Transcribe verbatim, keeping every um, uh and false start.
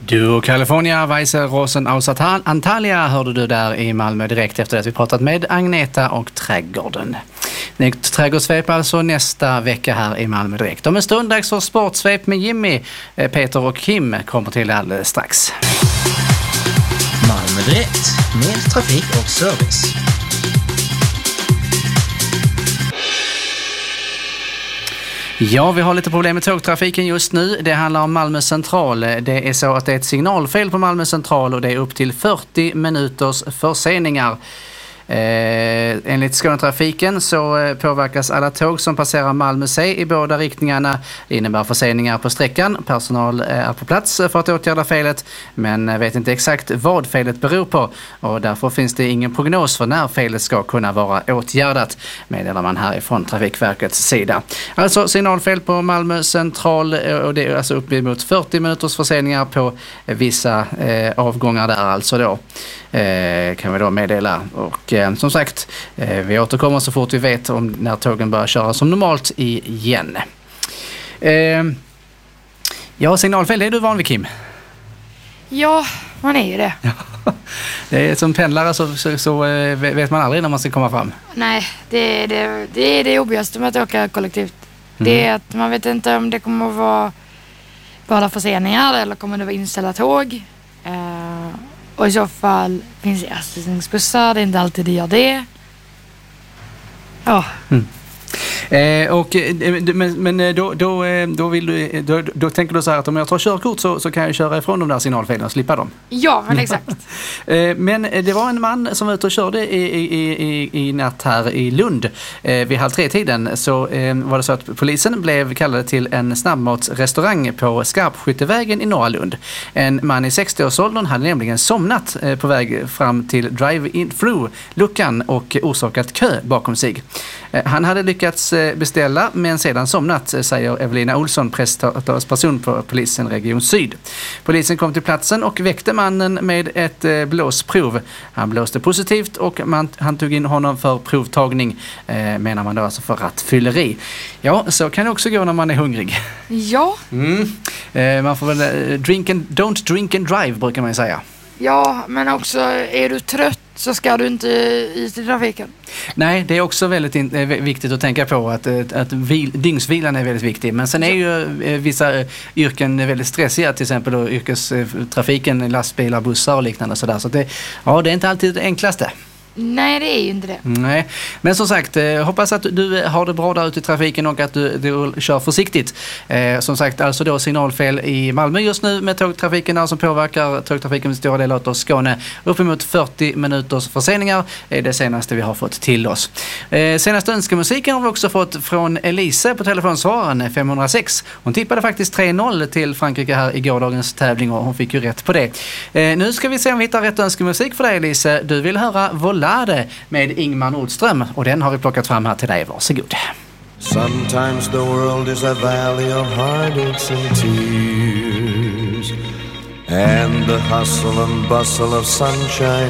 Du, California, Weisse, Rosen, aus Antalya hörde du där i Malmö direkt efter att vi pratat med Agneta och Trädgården. Nytt trädgårdssvep alltså nästa vecka här i Malmö direkt. Om en stund dags för sportsvep med Jimmy, Peter och Kim kommer till alldeles strax. Malmö direkt, mer trafik och service. Ja, vi har lite problem med tågtrafiken just nu. Det handlar om Malmö central. Det är så att det är ett signalfel på Malmö central och det är upp till fyrtio minuters förseningar. Eh, enligt Skånetrafiken så eh, påverkas alla tåg som passerar Malmö C i båda riktningarna. Det innebär förseningar på sträckan. Personal är på plats för att åtgärda felet men vet inte exakt vad felet beror på och därför finns det ingen prognos för när felet ska kunna vara åtgärdat, meddelar man härifrån Trafikverkets sida. Alltså signalfel på Malmö central och det är alltså uppemot fyrtio minuters förseningar på vissa eh, avgångar där alltså då. Eh, kan vi då meddela och eh, som sagt eh, vi återkommer så fort vi vet om när tågen börjar köra som normalt igen. Eh, ja, signalfel, är du van vid, Kim? Ja, man är ju det. Det är som pendlare så, så, så eh, vet man aldrig när man ska komma fram. Nej, det är det, det, är det jobbigaste med att åka kollektivt. Mm. Det är att man vet inte om det kommer att vara bara förseningar eller kommer det vara inställda tåg. Eh, Och i så fall finns det ersättningsbussar, det är inte alltid det gör det. Ja. Mm. Eh, och, men men då, då, då, vill du, då, då tänker du så här att om jag tar körkort så, så kan jag köra ifrån de där signalfelen och slippa dem? Ja, men exakt. eh, men det var en man som var ute och körde i, i, i, i natt här i Lund. Eh, vid halv tre-tiden så eh, var det så att polisen blev kallade till en snabbmatsrestaurang på Skarpskyttevägen i norra Lund. En man i sextio-årsåldern hade nämligen somnat eh, på väg fram till drive-in-through-luckan och orsakat kö bakom sig. Eh, han hade lyckats beställa men sedan somnat, säger Evelina Olsson, prestatörsperson på polisen Region Syd. Polisen kom till platsen och väckte mannen med ett blåsprov. Han blåste positivt och man, han tog in honom för provtagning, eh, menar man då alltså för rattfylleri. Ja, så kan det också gå när man är hungrig. Ja. Mm. Eh, man får väl drink and, don't drink and drive brukar man ju säga. Ja, men också är du trött så ska du inte ut i trafiken. Nej, det är också väldigt in, äh, viktigt att tänka på att, att vil, dygnsvilan är väldigt viktig. Men sen är ju äh, vissa äh, yrken väldigt stressiga, till exempel då, yrkestrafiken, lastbilar, bussar och liknande. Sådär. Så det, ja, det är inte alltid det enklaste. Nej, det är ju inte det. Nej, men som sagt, eh, hoppas att du har det bra där ute i trafiken och att du, du kör försiktigt. Eh, som sagt, alltså då signalfel i Malmö just nu med tågtrafiken där som påverkar tågtrafiken med stora delar av Skåne. Uppemot fyrtio minuters förseningar är det senaste vi har fått till oss. Eh, senaste önskemusiken har vi också fått från Elise på telefonsvararen fem noll sex. Hon tippade faktiskt tre noll till Frankrike här i gårdagens tävling och hon fick ju rätt på det. Eh, nu ska vi se om vi hittar rätt önskemusik för dig, Elise. Du vill höra Vola med Ingmar Nordström och den har vi plockat fram här till dig. Varsågod. Sometimes the world is a valley of heartaches and tears and the hustle and bustle of sunshine